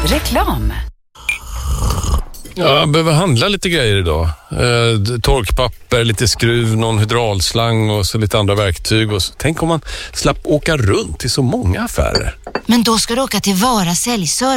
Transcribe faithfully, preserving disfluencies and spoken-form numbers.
Reklam. Ja, jag behöver handla lite grejer idag. Eh, torkpapper, lite skruv, någon hydraulslang och så lite andra verktyg. Och så. Tänk om man slapp åka runt till så många affärer. Men då ska du åka till Vara säljservice.